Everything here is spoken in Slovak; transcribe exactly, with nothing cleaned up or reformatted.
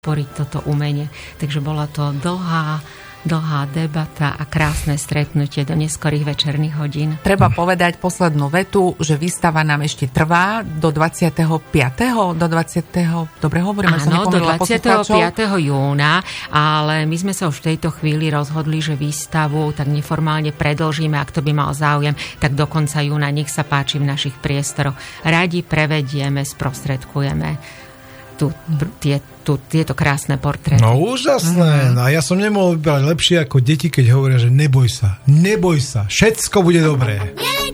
podporiť toto umenie. Takže bola to dlhá, dlhá debata a krásne stretnutie do neskorých večerných hodín. Treba povedať poslednú vetu, že výstava nám ešte trvá do dvadsiateho piateho do dvadsiateho Dobre hovoríme, Áno, som nepomenula do dvadsiateho piateho júna, ale my sme sa už v tejto chvíli rozhodli, že výstavu tak neformálne predĺžime, ak to by mal záujem, tak do konca júna, nech sa páči v našich priestoroch. Radi prevedieme, sprostredkujeme tu, tie, tu, tieto krásne portréty. No úžasné. Mm. A ja som nemohol vybrať lepšie ako deti, keď hovoria, že neboj sa, neboj sa, všetko bude dobré.